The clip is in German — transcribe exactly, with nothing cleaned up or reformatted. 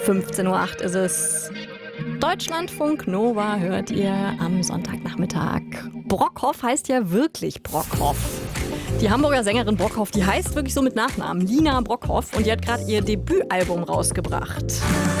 fünfzehn Uhr acht ist es. Deutschlandfunk Nova hört ihr am Sonntagnachmittag. Brockhoff heißt ja wirklich Brockhoff. Die Hamburger Sängerin Brockhoff, die heißt wirklich so mit Nachnamen, Lina Brockhoff. Und die hat gerade ihr Debütalbum rausgebracht.